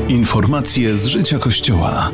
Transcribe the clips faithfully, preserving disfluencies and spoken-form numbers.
Informacje z życia Kościoła.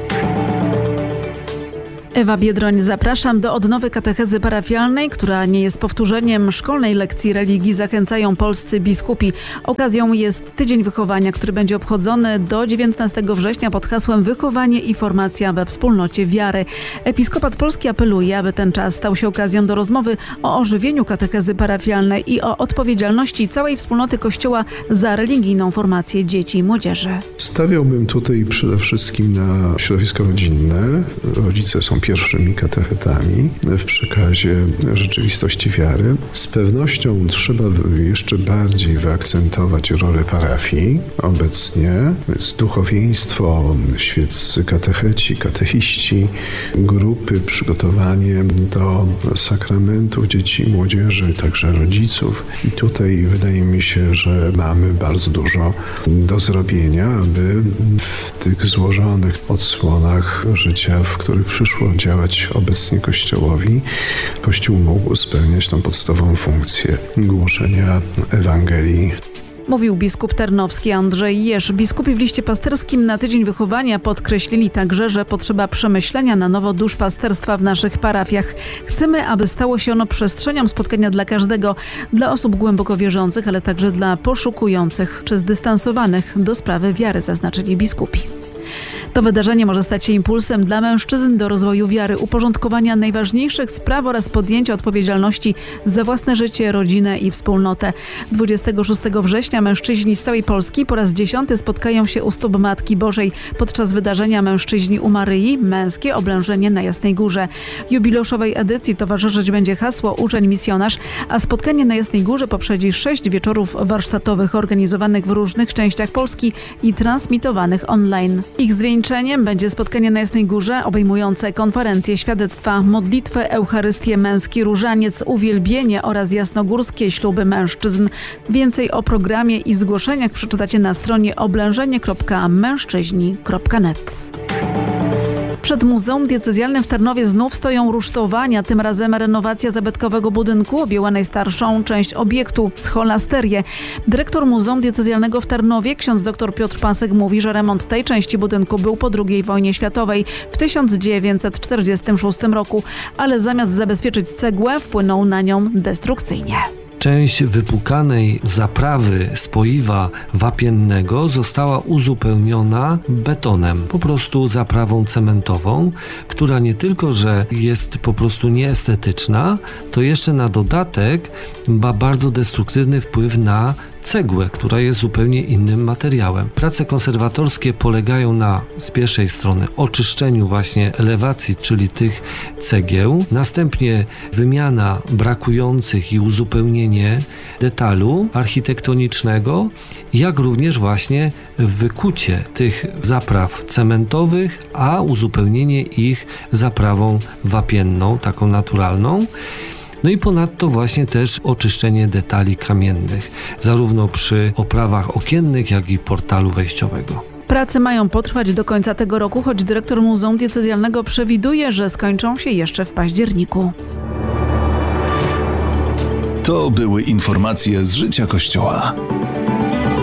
Ewa Biedroń, zapraszam do odnowy katechezy parafialnej, która nie jest powtórzeniem szkolnej lekcji religii, zachęcają polscy biskupi. Okazją jest Tydzień Wychowania, który będzie obchodzony do dziewiętnastego września pod hasłem Wychowanie i formacja we wspólnocie wiary. Episkopat Polski apeluje, aby ten czas stał się okazją do rozmowy o ożywieniu katechezy parafialnej i o odpowiedzialności całej wspólnoty Kościoła za religijną formację dzieci i młodzieży. Stawiałbym tutaj przede wszystkim na środowisko rodzinne. Rodzice są pierwszymi katechetami w przekazie rzeczywistości wiary. Z pewnością trzeba jeszcze bardziej wyakcentować rolę parafii obecnie. Jest duchowieństwo, świeccy katecheci, katechiści, grupy, przygotowanie do sakramentów dzieci i młodzieży, także rodziców. I tutaj wydaje mi się, że mamy bardzo dużo do zrobienia, aby w tych złożonych odsłonach życia, w których przyszło działać obecnie Kościołowi, Kościół mógł spełniać tą podstawową funkcję głoszenia Ewangelii. Mówił biskup tarnowski Andrzej Jerz. Biskupi w liście pasterskim na Tydzień Wychowania podkreślili także, że potrzeba przemyślenia na nowo duszpasterstwa w naszych parafiach. Chcemy, aby stało się ono przestrzenią spotkania dla każdego, dla osób głęboko wierzących, ale także dla poszukujących czy zdystansowanych do sprawy wiary, zaznaczyli biskupi. To wydarzenie może stać się impulsem dla mężczyzn do rozwoju wiary, uporządkowania najważniejszych spraw oraz podjęcia odpowiedzialności za własne życie, rodzinę i wspólnotę. dwudziestego szóstego września mężczyźni z całej Polski po raz dziesiąty spotkają się u stóp Matki Bożej podczas wydarzenia Mężczyźni u Maryi – Męskie oblężenie na Jasnej Górze. Jubileuszowej edycji towarzyszyć będzie hasło Uczeń Misjonarz, a spotkanie na Jasnej Górze poprzedzi sześć wieczorów warsztatowych organizowanych w różnych częściach Polski i transmitowanych online. Ich zwieńczeniem będzie spotkanie na Jasnej Górze obejmujące konferencje, świadectwa, modlitwę, Eucharystię, męski różaniec, uwielbienie oraz jasnogórskie śluby mężczyzn. Więcej o programie i zgłoszeniach przeczytacie na stronie oblężenie kropka mężczyźni kropka net. Przed Muzeum Diecezjalnym w Tarnowie znów stoją rusztowania. Tym razem renowacja zabytkowego budynku objęła najstarszą część obiektu – scholasterię. Dyrektor Muzeum Diecezjalnego w Tarnowie, ksiądz dr Piotr Pasek, mówi, że remont tej części budynku był po drugiej wojnie światowej w tysiąc dziewięćset czterdziestym szóstym roku, ale zamiast zabezpieczyć cegłę, wpłynął na nią destrukcyjnie. Część wypukanej zaprawy spoiwa wapiennego została uzupełniona betonem, po prostu zaprawą cementową, która nie tylko, że jest po prostu nieestetyczna, to jeszcze na dodatek ma bardzo destruktywny wpływ na cegłę, która jest zupełnie innym materiałem. Prace konserwatorskie polegają na, z pierwszej strony, oczyszczeniu właśnie elewacji, czyli tych cegieł, następnie wymiana brakujących i uzupełnienie detalu architektonicznego, jak również właśnie wykucie tych zapraw cementowych, a uzupełnienie ich zaprawą wapienną, taką naturalną. No i ponadto właśnie też oczyszczenie detali kamiennych, zarówno przy oprawach okiennych, jak i portalu wejściowego. Prace mają potrwać do końca tego roku, choć dyrektor Muzeum Diecezjalnego przewiduje, że skończą się jeszcze w październiku. To były informacje z życia Kościoła.